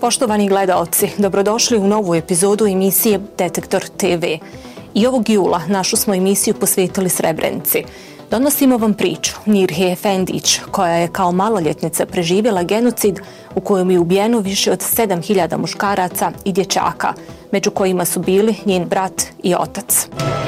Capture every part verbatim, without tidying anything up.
Poštovani gledaoci, dobrodošli u novu epizodu emisije Detektor te ve. I ovog jula našu smo emisiju posvetili Srebrenici. Donosimo vam priču Nirhe Efendić, koja je kao maloljetnica preživjela genocid u kojem je ubijeno više od sedam hiljada muškaraca i dječaka, među kojima su bili njen brat i otac.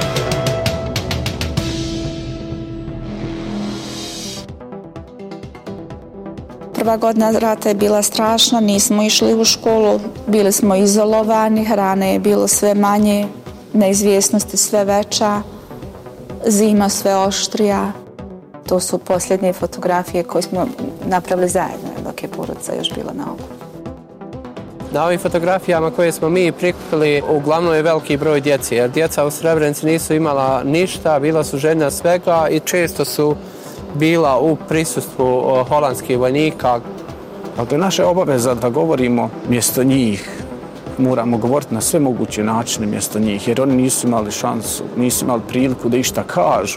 Prva godina rata je bila strašna, nismo išli u školu, bili smo izolovani, hrane je bilo sve manje, neizvjesnosti sve veća, zima sve oštrija. To su posljednje fotografije koje smo napravili zajedno dok je porodica još bila na okupu. Na ovim fotografijama koje smo mi prikupili uglavnom je veliki broj djece, jer djeca u Srebrenici nisu imala ništa, bila su željna svega i često su bila u prisustvu holandskih vojnika. Dakle, naša je obaveza da govorimo mjesto njih. Moramo govoriti na sve moguće načine mjesto njih, jer oni nisu imali šansu, nisu imali priliku da išta kažu.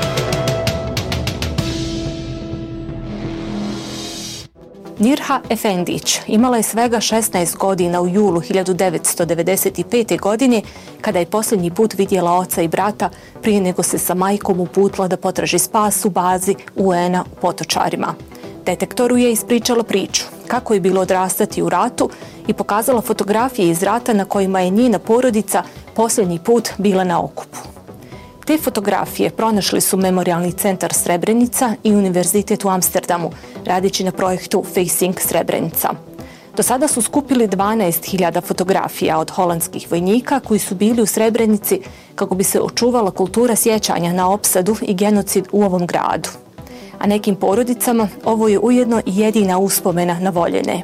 Nirha Efendić imala je svega šesnaest godina u julu hiljadu devetsto devedeset pete. godine, kada je posljednji put vidjela oca i brata prije nego se sa majkom uputila da potraži spas u bazi u en a u Potočarima. Detektoru je ispričala priču kako je bilo odrastati u ratu i pokazala fotografije iz rata na kojima je njena porodica posljednji put bila na okupu. Te fotografije pronašli su Memorijalni centar Srebrenica i Univerzitet u Amsterdamu, radeći na projektu Facing Srebrenica. Do sada su skupili dvanaest hiljada fotografija od holandskih vojnika koji su bili u Srebrenici kako bi se očuvala kultura sjećanja na opsadu i genocid u ovom gradu. A nekim porodicama ovo je ujedno i jedina uspomena na voljene.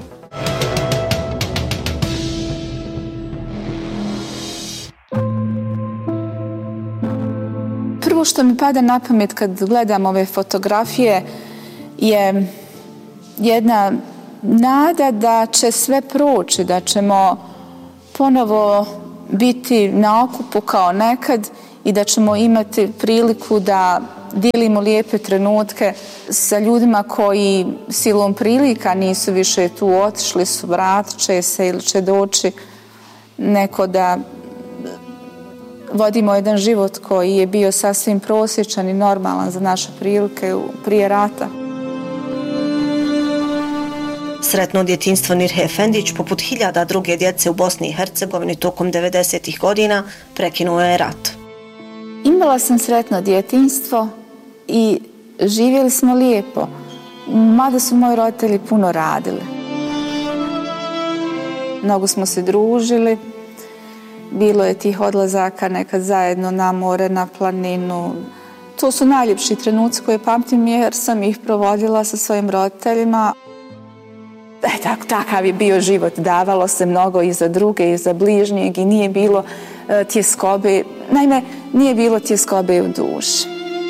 Prvo što mi pada na pamet kad gledam ove fotografije je jedna nada da će sve proći, da ćemo ponovo biti na okupu kao nekad i da ćemo imati priliku da dijelimo lijepe trenutke sa ljudima koji silom prilika nisu više tu, otišli su, vratit će se ili će doći neko da vodimo jedan život koji je bio sasvim prosječan i normalan za naše prilike prije rata. Sretno djetinjstvo Nirhe Efendić, poput hiljada druge djece u Bosni i Hercegovini tokom devedesetih godina, prekinuo je rat. Imala sam sretno djetinjstvo i živjeli smo lijepo, mada su moji roditelji puno radili. Mnogo smo se družili, bilo je tih odlazaka nekad zajedno na more, na planinu. To su najljepši trenuci koje pamtim jer sam ih provodila sa svojim roditeljima. E, tak, takav je bio život, davalo se mnogo i za druge i za bližnjeg i nije bilo e, tjeskobe, naime nije bilo tjeskobe u duši.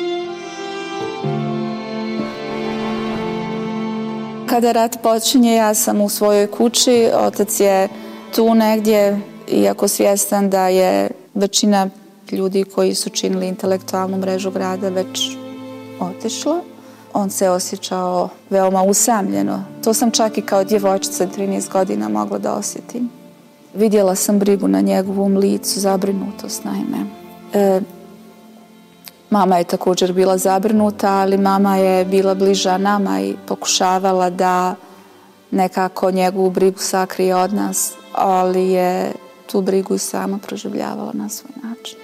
Kada rat počinje, ja sam u svojoj kući, otac je tu negdje, iako svjestan da je većina ljudi koji su činili intelektualnu mrežu grada već otišla. On se osjećao veoma usamljeno. To sam čak i kao djevojčica trinaest godina mogla da osjetim. Vidjela sam brigu na njegovom licu, zabrinutost naime. E, mama je također bila zabrinuta, ali mama je bila bliža nama i pokušavala da nekako njegovu brigu sakrije od nas, ali je tu brigu i sama proživljavala na svoj način.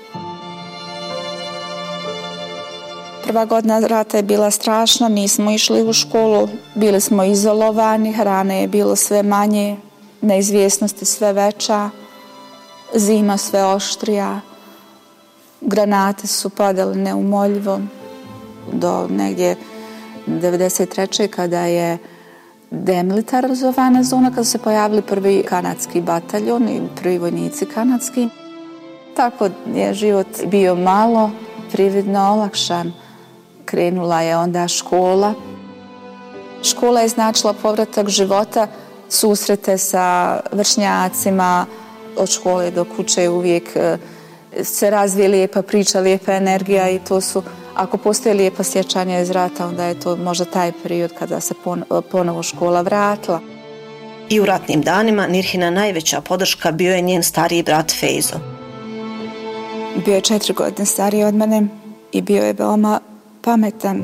Prva godina rata je bila strašna, nismo išli u školu, bili smo izolovani, hrane je bilo sve manje, neizvjesnosti sve veća, zima sve oštrija, granate su padale neumoljivo do negdje devedeset treće kada je demilitarizovana zona, kada su se pojavili prvi kanadski bataljon i prvi vojnici kanadski. Tako je život bio malo prividno olakšan. Krenula je onda škola. Škola je značila povratak života, susrete sa vršnjacima, od škole do kuće uvijek se razvije lijepa priča, lijepa energija i to su, ako postoje lijepa sjećanja iz rata, onda je to možda taj period kada se ponovo škola vratila. I u ratnim danima Nirhina najveća podrška bio je njen stariji brat Fejzo. Bio je četiri godine stariji od mene i bio je veoma pametan.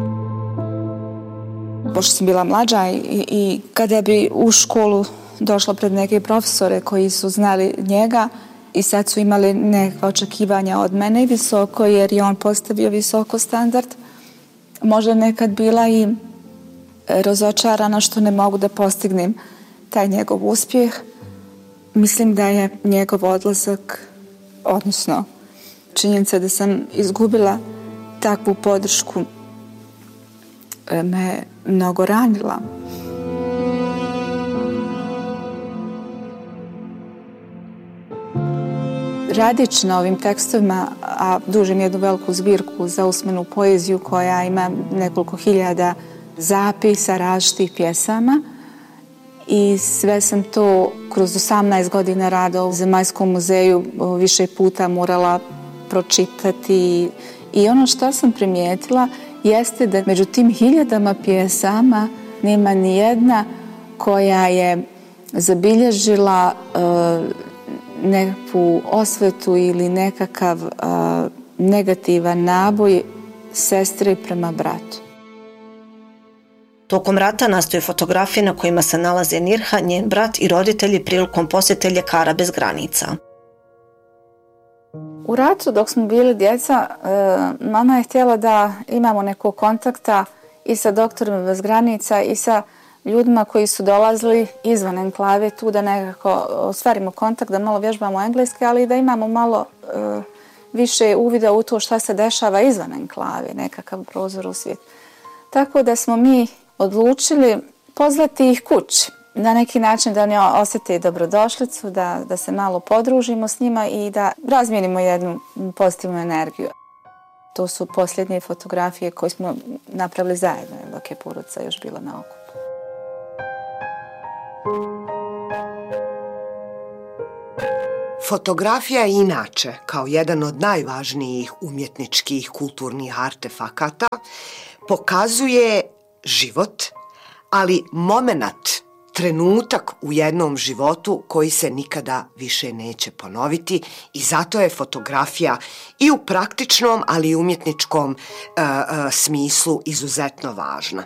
Pošto sam bila mlađa i, i kada bi u školu došla pred neke profesore koji su znali njega i sad su imali neka očekivanja od mene visoko, jer je on postavio visoko standard, možda nekad bila i razočarana što ne mogu da postignem taj njegov uspjeh. Mislim da je njegov odlazak, odnosno činjenica da sam izgubila takvu podršku, me mnogo ranila. Radeći na ovim tekstovima, a dužim jednu veliku zbirku za usmenu poeziju koja ima nekoliko hiljada zapisa različitih pjesama, i sve sam to kroz osamnaest godina rada u Zemaljskom muzeju više puta morala pročitati. I ono što sam primijetila jeste da među tim hiljadama pjesama nema ni jedna koja je zabilježila uh, nekakvu osvetu ili nekakav uh, negativan naboj sestre prema bratu. Tokom rata nastaju fotografije na kojima se nalaze Nirha, njen brat i roditelji prilikom posjete ljekara bez granica. U ratu, dok smo bili djeca, mama je htjela da imamo nekog kontakta i sa doktorima bez granica i sa ljudima koji su dolazili izvan enklave, tu da nekako ostvarimo kontakt, da malo vježbamo engleski, ali i da imamo malo uh, više uvida u to šta se dešava izvan enklave, nekakav prozor u svijet. Tako da smo mi odlučili pozvati ih kući, na neki način da oni osjete dobrodošlicu, da, da se malo podružimo s njima i da razmijenimo jednu pozitivnu energiju. To su posljednje fotografije koje smo napravili zajedno, dok je porodica još bila na okupu. Fotografija je inače, kao jedan od najvažnijih umjetničkih kulturnih artefakata, pokazuje život, ali momenat, trenutak u jednom životu koji se nikada više neće ponoviti, i zato je fotografija i u praktičnom, ali i umjetničkom uh, uh, smislu izuzetno važna.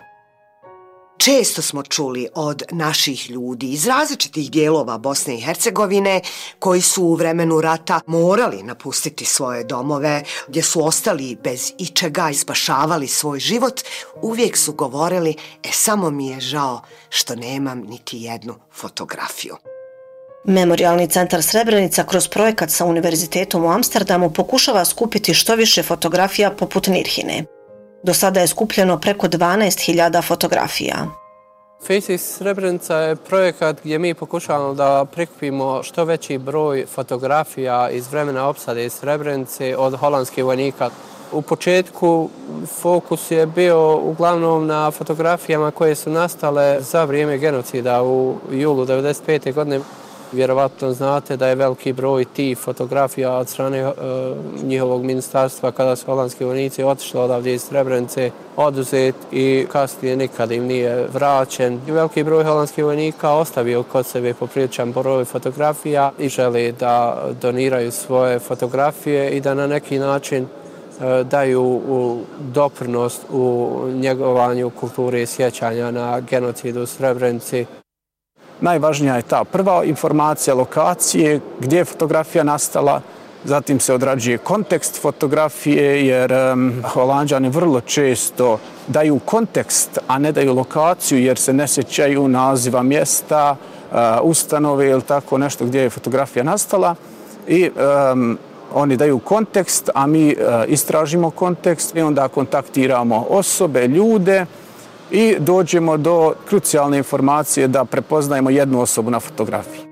Često smo čuli od naših ljudi iz različitih dijelova Bosne i Hercegovine koji su u vremenu rata morali napustiti svoje domove, gdje su ostali bez ičega i spašavali svoj život, uvijek su govorili: e, samo mi je žao što nemam niti jednu fotografiju. Memorijalni centar Srebrenica kroz projekat sa Univerzitetom u Amsterdamu pokušava skupiti što više fotografija poput Nirhine. Do sada je skupljeno preko dvanaest hiljada fotografija. Faces Srebrenica je projekat gdje mi pokušavamo da prikupimo što veći broj fotografija iz vremena opsade Srebrenice od holandskih vojnika. U početku fokus je bio uglavnom na fotografijama koje su nastale za vrijeme genocida u julu devedeset pete godine. Vjerovatno znate da je veliki broj tih fotografija od strane e, njihovog ministarstva, kada su holandski vojnici otišli odavdje iz Srebrenice, oduzet i kasnije nikad im nije vraćen. Veliki broj holandskih vojnika ostavio kod sebe popriličan broj fotografija i žele da doniraju svoje fotografije i da na neki način e, daju u doprinos u njegovanju kulture i sjećanja na genocid u Srebrenici. Najvažnija je ta prva informacija lokacije gdje je fotografija nastala, zatim se odrađuje kontekst fotografije, jer um, Holanđani vrlo često daju kontekst, a ne daju lokaciju, jer se ne sjećaju naziva mjesta, uh, ustanove ili tako nešto gdje je fotografija nastala. I um, oni daju kontekst, a mi uh, istražimo kontekst i onda kontaktiramo osobe, ljude, i dođemo do krucijalne informacije da prepoznajemo jednu osobu na fotografiji.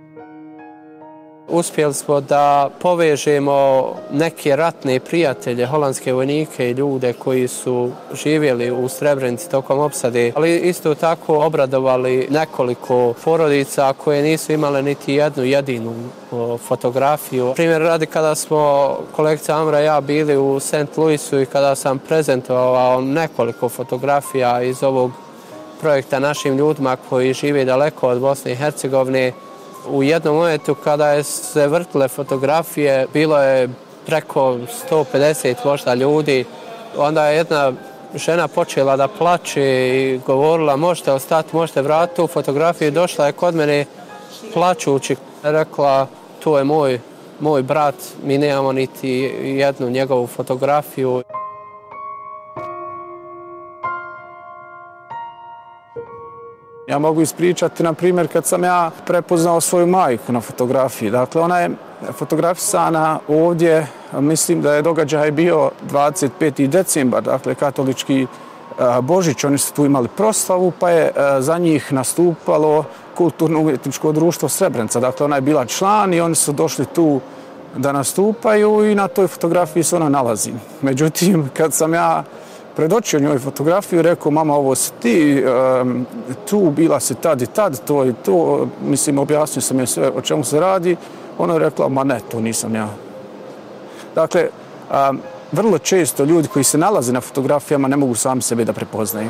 Uspjeli smo da povežemo neke ratne prijatelje, holandske vojnike i ljude koji su živjeli u Srebrenici tokom opsade, ali isto tako obradovali nekoliko porodica koje nisu imale niti jednu jedinu fotografiju. Primjer radi, kada smo kolegica Amra i ja bili u Saint Louisu i kada sam prezentovao nekoliko fotografija iz ovog projekta našim ljudima koji žive daleko od Bosne i Hercegovine. U jednom momentu kada je se vrtile fotografije, bilo je preko sto pedeset možda ljudi. Onda je jedna žena počela da plače i govorila možete ostati, možete vratiti tu fotografiju. Došla je kod mene plačući, rekla to je moj, moj brat, mi nemamo niti jednu njegovu fotografiju. Ja mogu ispričati, na primjer, kad sam ja prepoznao svoju majku na fotografiji. Dakle, ona je fotografisana ovdje, mislim da je događaj bio dvadeset peti decembar, dakle, katolički Božić. Oni su tu imali proslavu, pa je za njih nastupalo kulturno-umjetničko društvo Srebrenica. Dakle, ona je bila član i oni su došli tu da nastupaju i na toj fotografiji se ona nalazi. Međutim, kad sam ja predočio njoj fotografiju, rekao, mama, ovo si ti, um, tu bila si tad i tad, to i to, mislim, objasnio sam je sve o čemu se radi. Ona je rekla, ma ne, to nisam ja. Dakle, um, vrlo često ljudi koji se nalaze na fotografijama ne mogu sami sebe da prepoznaju.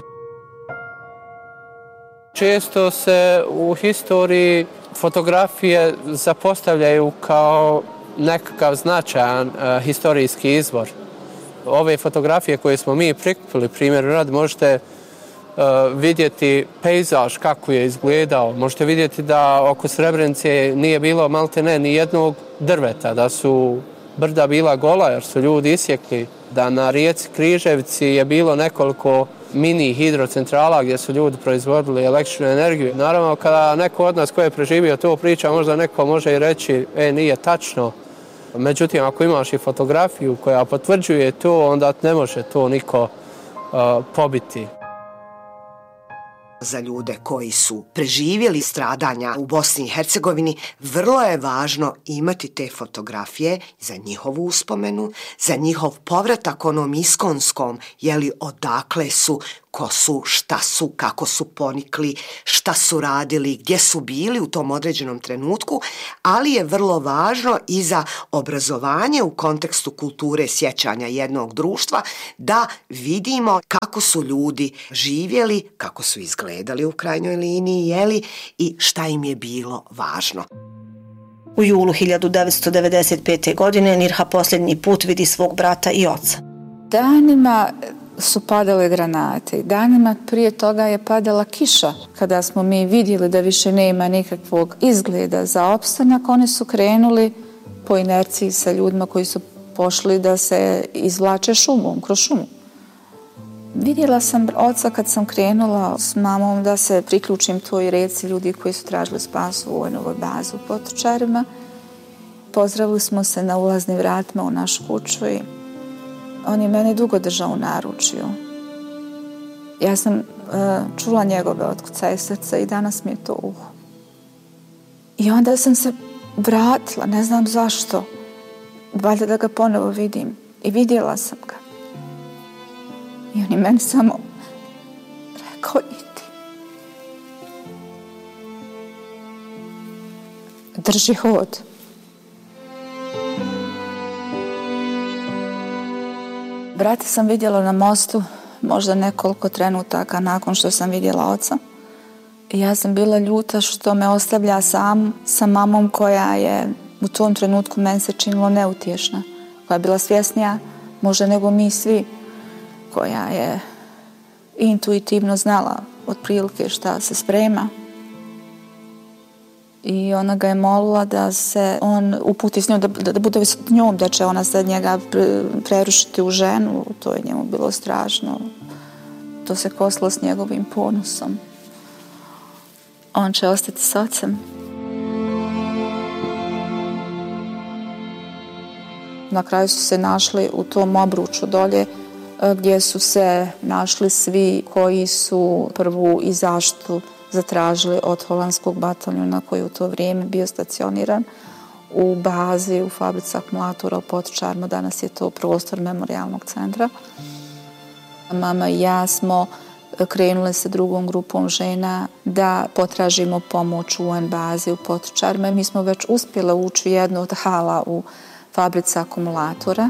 Često se u historiji fotografije zapostavljaju kao nekakav značajan uh, historijski izvor. Ove fotografije koje smo mi prikupili, primjer rad, možete uh, vidjeti pejzaž kako je izgledao. Možete vidjeti da oko Srebrenice nije bilo maltene ni jednog drveta, da su brda bila gola jer su ljudi isjekli, da na rijeci Križevci je bilo nekoliko mini hidrocentrala gdje su ljudi proizvodili električnu energiju. Naravno, kada neko od nas ko je preživio to priča, možda neko može i reći, e, nije tačno. Međutim, ako imaš i fotografiju koja potvrđuje to, onda ne može to niko uh, pobiti. Za ljude koji su preživjeli stradanja u Bosni i Hercegovini, vrlo je važno imati te fotografije za njihovu uspomenu, za njihov povratak onom iskonskom, jeli odakle su, ko su, šta su, kako su ponikli, šta su radili, gdje su bili u tom određenom trenutku, ali je vrlo važno i za obrazovanje u kontekstu kulture sjećanja jednog društva da vidimo kako su ljudi živjeli, kako su izgledali u krajnjoj liniji, jeli, i šta im je bilo važno. U julu hiljadu devetsto devedeset pete. godine Nirha posljednji put vidi svog brata i oca. Danima su padale granate. Danima prije toga je padala kiša. Kada smo mi vidjeli da više nema nikakvog izgleda za opstanak, oni su krenuli po inerciji sa ljudima koji su pošli da se izvlače šumom, kroz šumu. Vidjela sam oca kad sam krenula s mamom da se priključim toj reci ljudi koji su tražili spas u vojnovoj bazi u Potočarima. Pozdravili smo se na ulaznim vratima u našu kuću i on je mene dugo držao u naručju. Ja sam uh, čula njegove otkucaje srca i danas mi je to uho. I onda sam se vratila, ne znam zašto, valjda da ga ponovo vidim. I vidjela sam ga. I on je meni samo rekao, idi. Drži hod. Brata sam vidjela na mostu možda nekoliko trenutaka nakon što sam vidjela oca. I ja sam bila ljuta što me ostavlja sam sa mamom koja je u tom trenutku meni se činilo neutješna. Koja je bila svjesnija možda nego mi svi. Koja je intuitivno znala otprilike šta se sprema. I ona ga je molila da se on uputi s njom, da, da bude s njom, da će ona sad njega prerušiti u ženu. To je njemu bilo strašno. To se kosilo s njegovim ponosom. On će ostati s ocem. Na kraju su se našli u tom obruču dolje gdje su se našli svi koji su prvu i zaštitu zatražili od holandskog bataljona koji je u to vrijeme bio stacioniran u bazi u fabrici akumulatora u Potočarima. Danas je to prostor memorijalnog centra. Mama i ja smo krenule sa drugom grupom žena da potražimo pomoć u U N bazi u Potočarima. Mi smo već uspjeli ući u jednu od hala u fabrici akumulatora.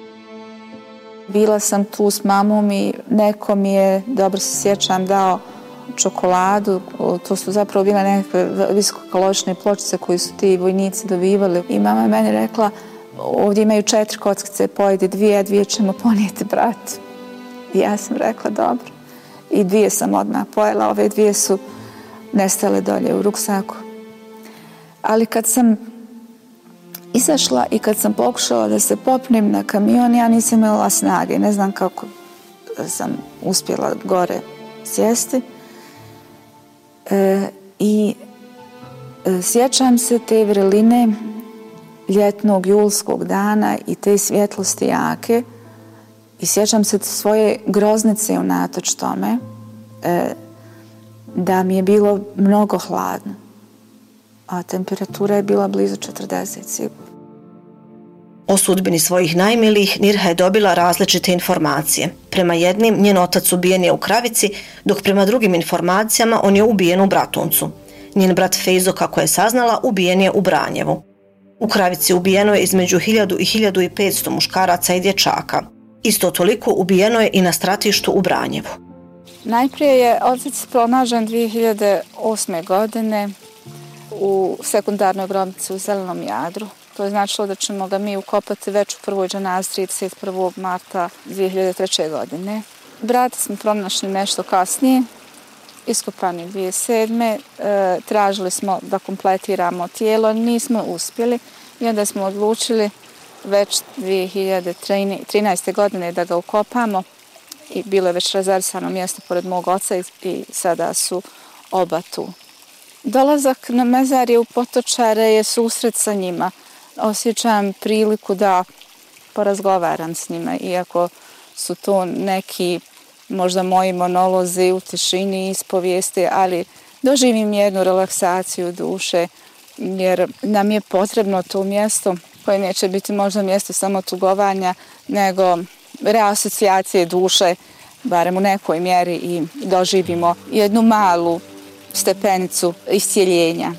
Bila sam tu s mamom i neko mi je, dobro se sjećam, dao čokoladu. To su zapravo bile nekakve visokokalorične pločice koje su ti vojnici dobivali. I mama je meni rekla, ovdje imaju četiri kockice, pojedi dvije, a dvije ćemo ponijeti bratu. I ja sam rekla, dobro. I dvije sam odmah pojela, ove dvije su nestale dolje u ruksaku. Ali kad sam izašla i kad sam pokušala da se popnem na kamion, ja nisam imala snage. Ne znam kako sam uspjela gore sjesti. E, I e, sjećam se te vreline ljetnog julskog dana i te svjetlosti jake i sjećam se svoje groznice unatoč tome e, da mi je bilo mnogo hladno, a temperatura je bila blizu četrdeset sigurno. O sudbini svojih najmilijih Nirha je dobila različite informacije. Prema jednim, njen otac ubijen je u Kravici, dok prema drugim informacijama on je ubijen u Bratuncu. Njen brat Fejzo, kako je saznala, ubijen je u Branjevu. U Kravici ubijeno je između hiljadu i hiljadu i petsto muškaraca i dječaka. Isto toliko ubijeno je i na stratištu u Branjevu. Najprije je otac pronađen dvije hiljade osme. godine u sekundarnoj grobnici u Zelenom Jadru. To je značilo da ćemo ga mi ukopati već u prvoj dženazi trideset prvog marta dvije hiljade treće. godine. Brata smo pronašli nešto kasnije, iskopani dvije hiljade sedme. E, tražili smo da kompletiramo tijelo, nismo uspjeli i onda smo odlučili već dvije hiljade trinaeste. godine da ga ukopamo i bilo je već rezervisano mjesto pored mog oca i, i sada su oba tu. Dolazak na mezarje u Potočare je susret sa njima. Osjećam priliku da porazgovaram s njima, iako su to neki možda moji monolozi u tišini, ispovijesti, ali doživim jednu relaksaciju duše, jer nam je potrebno to mjesto koje neće biti možda mjesto samo tugovanja, nego reasocijacije duše, barem u nekoj mjeri, i doživimo jednu malu stepenicu iscijeljenja.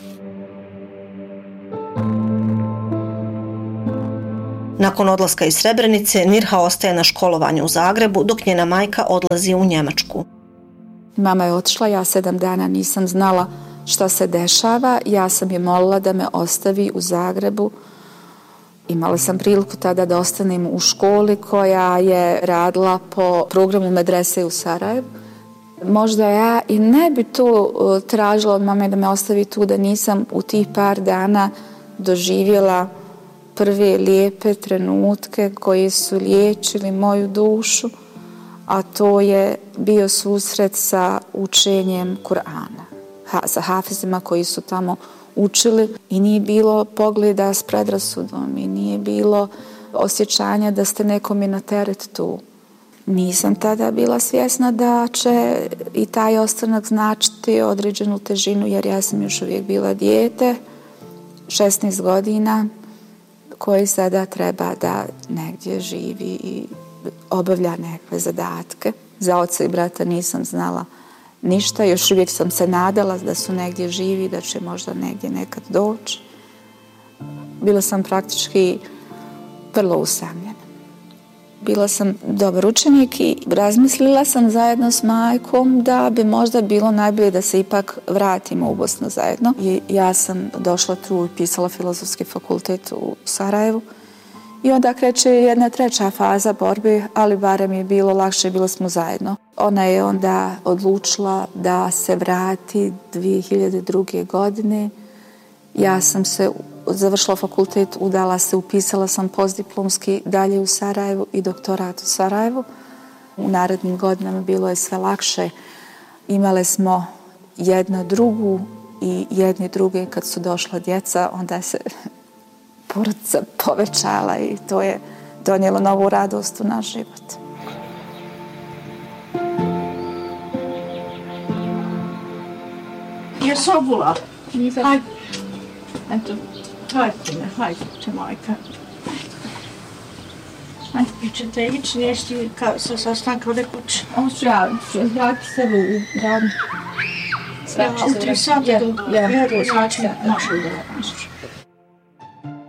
Nakon odlaska iz Srebrenice, Nirha ostaje na školovanju u Zagrebu, dok njena majka odlazi u Njemačku. Mama je otišla, ja sedam dana nisam znala šta se dešava. Ja sam je molila da me ostavi u Zagrebu. Imala sam priliku tada da ostanem u školi koja je radila po programu medrese u Sarajevu. Možda ja i ne bi tu tražila od mame da me ostavi tu, da nisam u tih par dana doživjela prve lijepe trenutke koji su liječili moju dušu, a to je bio susret sa učenjem Kur'ana, ha, sa hafizima koji su tamo učili i nije bilo pogleda s predrasudom i nije bilo osjećanja da ste nekom je na teret tu. Nisam tada bila svjesna da će i taj ostanak značiti određenu težinu, jer ja sam još uvijek bila dijete, šesnaest godina, koji sada treba da negdje živi i obavlja nekakve zadatke. Za oca i brata nisam znala ništa, još uvijek sam se nadala da su negdje živi, da će možda negdje nekad doći. Bila sam praktički vrlo usamljena. Bila sam dobar učenik i razmislila sam zajedno s majkom da bi možda bilo najbolje da se ipak vratimo u Bosnu zajedno. I ja sam došla tu i pisala Filozofski fakultet u Sarajevu. I onda kreće jedna treća faza borbe, ali barem je bilo lakše, bilo smo zajedno. Ona je onda odlučila da se vrati dvije hiljade druge. godine. Ja sam se završila fakultet, udala se, upisala sam postdiplomski dalje u Sarajevu i doktorat u Sarajevu. U narednim godinama bilo je sve lakše. Imale smo jednu drugu i jedni druge. Kad su došla djeca, onda se porodica povećala i to je donijelo novu radost u naš život. Jer se obula. Hajde. Eto, hajde me, hajde, će majka. Hajde, vi ćete ići nješti sa sastanka ovdje kuće. Ovo ću ja, vrati se u radnu. Ja, u tri sata do vjeru, znači, možu da radiš.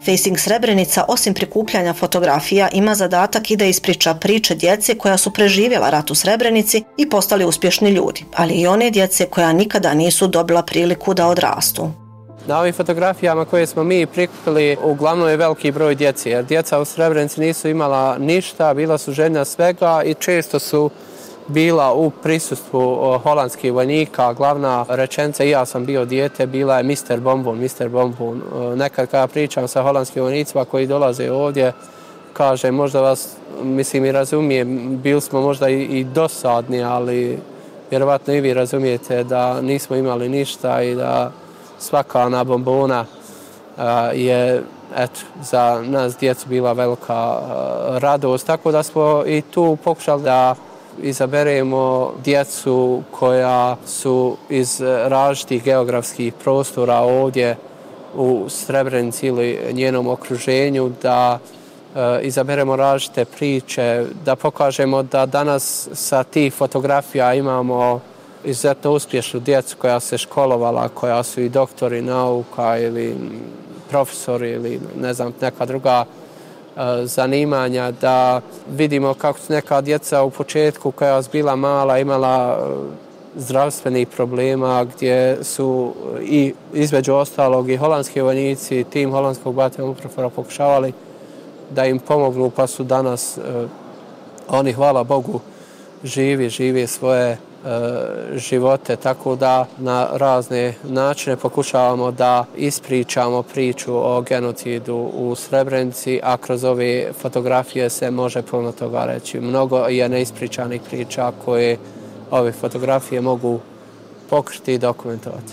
Facing Srebrenica osim prikupljanja fotografija ima zadatak i da ispriča priče djece koja su preživjela rat u Srebrenici i postali uspješni ljudi, ali i one djece koja nikada nisu dobila priliku da odrastu. Na ovim fotografijama koje smo mi prikupili uglavnom je veliki broj djece, jer djeca u Srebrenici nisu imala ništa, bila su željna svega i često su bila u prisustvu holandskih vojnika. Glavna rečenica, i ja sam bio dijete, bila je mister Bombun, mister Bombun. Nekad kada pričam sa holandskim vojnicima koji dolaze ovdje, kaže, možda vas, mislim, i razumijem, bili smo možda i, i dosadni, ali vjerovatno i vi razumijete da nismo imali ništa i da svaka ona bombona uh, je eto, za nas djecu bila velika uh, radost. Tako da smo i tu pokušali da izaberemo djecu koja su iz različitih geografskih prostora ovdje u Srebrenici ili njenom okruženju, da uh, izaberemo različite priče, da pokažemo da danas sa tih fotografija imamo izuzetno uspješnu djecu koja se školovala, koja su i doktori nauka ili profesori ili ne znam, neka druga uh, zanimanja, da vidimo kako su neka djeca u početku koja su bila mala imala uh, zdravstvenih problema, gdje su i između ostalog i holandski vojnici, tim holandskog Batija Umprofora pokušavali da im pomognu, pa su danas uh, oni, hvala Bogu, živi, živi svoje živote, tako da na razne načine pokušavamo da ispričamo priču o genocidu u Srebrenici, a kroz ove fotografije se može puno toga reći. Mnogo je neispričanih priča koje ove fotografije mogu pokriti i dokumentovati.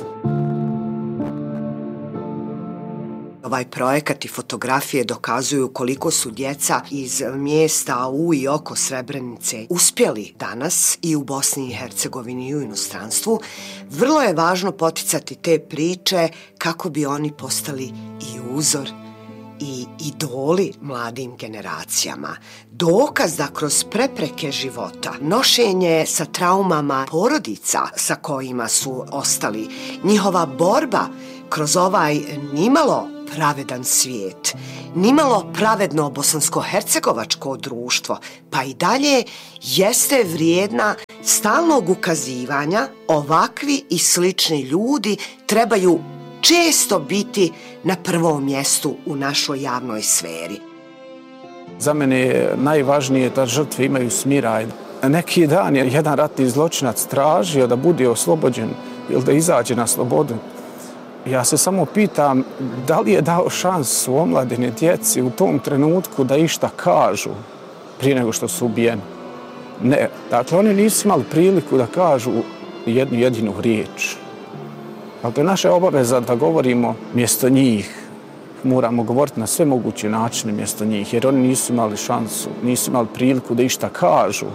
Ovaj projekat i fotografije dokazuju koliko su djeca iz mjesta u i oko Srebrenice uspjeli danas i u Bosni i Hercegovini i u inostranstvu. Vrlo je važno poticati te priče kako bi oni postali i uzor i idoli mladim generacijama. Dokaz da kroz prepreke života, nošenje sa traumama porodica sa kojima su ostali, njihova borba kroz ovaj nimalo pravedan svijet, nimalo pravedno bosansko-hercegovačko društvo, pa i dalje jeste vrijedna stalnog ukazivanja. Ovakvi i slični ljudi trebaju često biti na prvom mjestu u našoj javnoj sferi. Za mene je najvažnije da žrtve imaju smiraj. Neki dan je jedan ratni zločinac tražio da bude oslobođen ili da izađe na slobodu. Ja se samo pitam da li je dao šansu omladine djeci u tom trenutku da išta kažu prije nego što su ubijeni. Ne, dakle oni nisu imali priliku da kažu jednu jedinu riječ. Ali to je naša obaveza da govorimo mjesto njih. Moramo govoriti na sve moguće načine mjesto njih, jer oni nisu imali šansu, nisu imali priliku da išta kažu.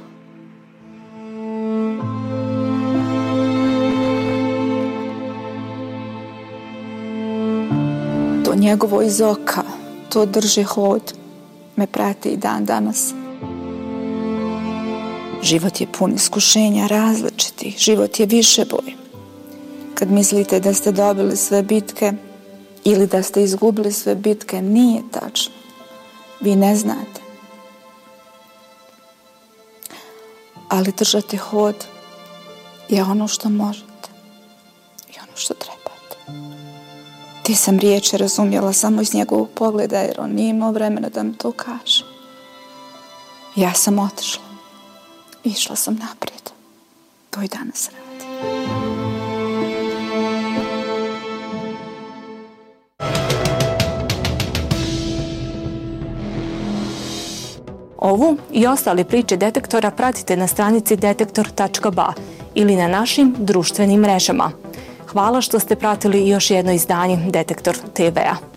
To njegovo iz oka, to drži hod, me prati i dan danas. Život je pun iskušenja različitih, život je više boj. Kad mislite da ste dobili sve bitke ili da ste izgubili sve bitke, nije tačno. Vi ne znate. Ali držati hod je ono što možete i ono što trebate. Ti sam riječi razumjela samo iz njegovog pogleda, jer on nije imao vremena da mi to kaže. Ja sam otišla. Išla sam naprijed. To i danas radi. Ovu i ostale priče Detektora pratite na stranici detektor tačka ba ili na našim društvenim mrežama. Hvala što ste pratili još jedno izdanje Detektor te ve a.